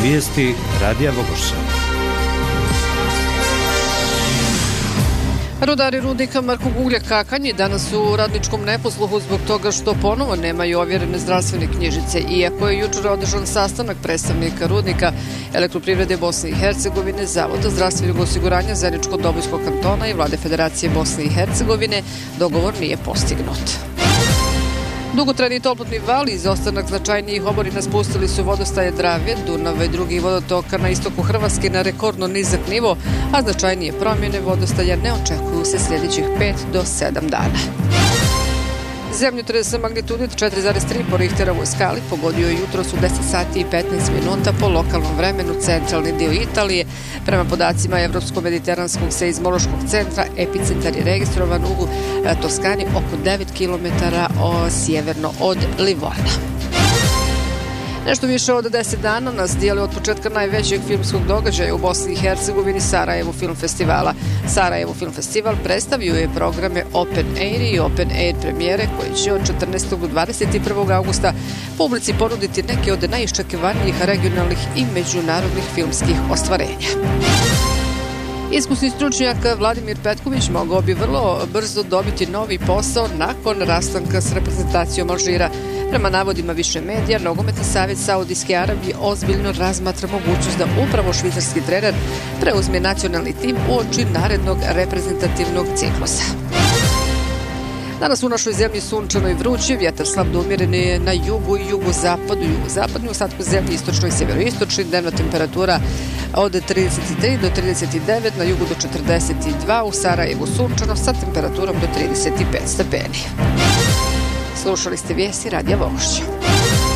Vijesti Radija Vogošća. Rudari rudnika Markog uglja Kakanji danas su u radničkom neposluhu zbog toga što ponovo nemaju ovjerene zdravstvene knjižice. Iako je jučer održan sastanak predstavnika rudnika, Elektroprivrede Bosne i Hercegovine, Zavoda zdravstvenog osiguranja Zeničko-Dobojskog kantona i Vlade Federacije Bosne i Hercegovine, dogovor nije postignut. Dugotrajni toplotni val i izostanak značajnijih oborina spustili su vodostaje Drave, Dunava i drugih vodotoka na istoku Hrvatske na rekordno nizak nivo, a značajnije promjene vodostaja ne očekuju se sljedećih 5 do 7 dana. Zemljotres sa magnitude 4,3 po Richterovoj skali pogodio je jutros u 10 sati i 15 minuta po lokalnom vremenu centralni dio Italije. Prema podacima Evropsko-mediteranskog seizmološkog centra, epicentar je registrovan u Toskani oko 9 km sjeverno od Livorna. Nešto više od 10 dana nas dijeli od početka najvećeg filmskog događaja u Bosni i Hercegovini, Sarajevo Film Festivala. Sarajevo Film Festival predstavio je programe Open Air i Open Air premijere koji će od 14. do 21. augusta publici ponuditi neke od najiščekivanijih regionalnih i međunarodnih filmskih ostvarenja. Iskusni stručnjak Vladimir Petković mogao bi vrlo brzo dobiti novi posao nakon rastanka s reprezentacijom Alžira. Prema navodima više medija, Nogometni savez Saudijske Arabije ozbiljno razmatra mogućnost da upravo švicarski trener preuzme nacionalni tim uoči narednog reprezentativnog ciklusa. Danas u našoj zemlji sunčano i vruće, vjetar slab do umjeren je na jugu i jugozapadnju ostatku zemlje, istočno i sjeveroistočni, dnevna temperatura od 33 do 39, na jugu do 42, u Sarajevu sunčano sa temperaturom do 35 stepeni. Slušali ste vijesti Radija Vogošća.